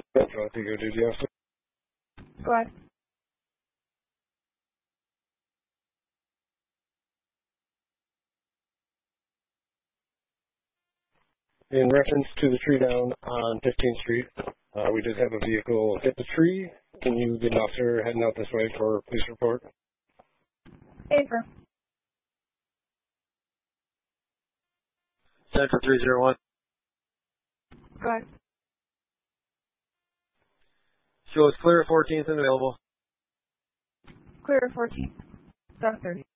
Metro Go duty officer. Go ahead. In reference to the tree down on 15th Street, we did have a vehicle hit the tree. Can you get an officer heading out this way for a police report? Affirm. Central 301. Go ahead. Shows clear 14th and available. Clear 14. South 30.